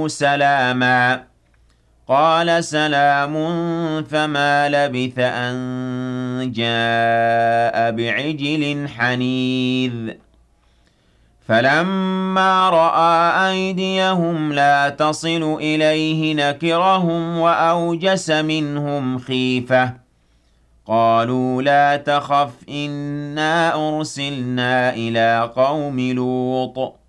قَالُوا سَلَامًا قَالَ سَلَامٌ فَمَا لَبِثَ أَن جَاءَ بِعِجْلٍ حَنِيذٍ فَلَمَّا رَأَىٰ أَيْدِيَهُمْ لَا تَصِلُ إِلَيْهِ نَكِرَهُمْ وَأَوْجَسَ مِنْهُمْ خِيفَةً قَالُوا لَا تَخَفْ إِنَّا أُرْسِلْنَا إِلَىٰ قَوْمِ لُوطٍ